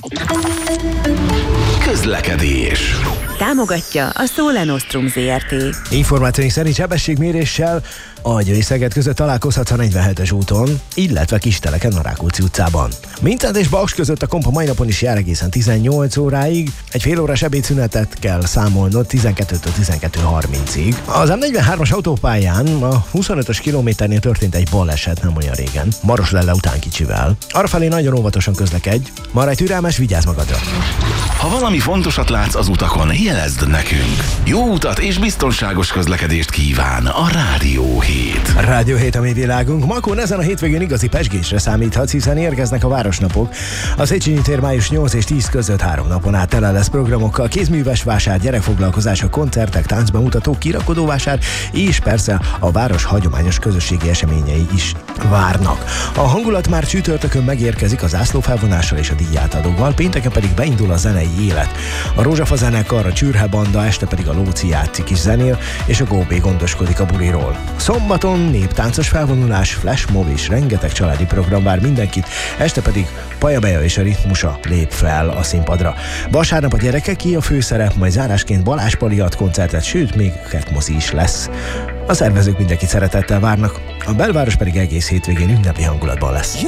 Közlekedés. Támogatja a Sole Nostrum Zrt. Információink szerint sebességméréssel a Győri-Szeged között találkozhatsz a 47-es úton, illetve Kisteleken a Rákóczi utcában. Mincent és Baks között a kompa mai napon is jár egészen 18 óráig, egy fél órás ebédszünetet kell számolnod 12-től 12:30-ig. Az M43-as autópályán a 25-ös kilométernél történt egy baleset nem olyan régen, Maroslelle után kicsivel. Arrafelé nagyon óvatosan közlekedj, maradj türelmes, vigyázz magadra! Ha valami fontosat látsz az utakon, jelezd nekünk. Jó utat és biztonságos közlekedést kíván a Rádió 7. Rádió 7 a mi világunk. Makón ezen a hétvégén igazi pezsgésre számíthatsz, hiszen érkeznek a városnapok. A Széchenyi tér május 8 és 10 között 3 napon át tele lesz programokkal, kézműves vásár, gyerekfoglalkozások, koncertek, táncbemutatók, kirakodóvásár, és persze a város hagyományos közösségi eseményei is várnak. A hangulat már csütörtökön megérkezik a zászlófelvonással és a díjátadóval, pénteken pedig beindul a zenei élet. A Rózsafa zenekar, a Csürhe banda, este pedig a Lóci játszik is zenél, és a Góbé gondoskodik a buliról. Szombaton néptáncos felvonulás, flashmob és rengeteg családi program vár mindenkit, este pedig Paja Beja és a ritmusa lép fel a színpadra. Vasárnap a gyerekeké a főszerep, majd zárásként Balázs Pali ad koncertet, sőt még kertmozi is lesz. A szervezők mindenkit szeretettel várnak, a belváros pedig egész hétvégén ünnepi hangulatban lesz.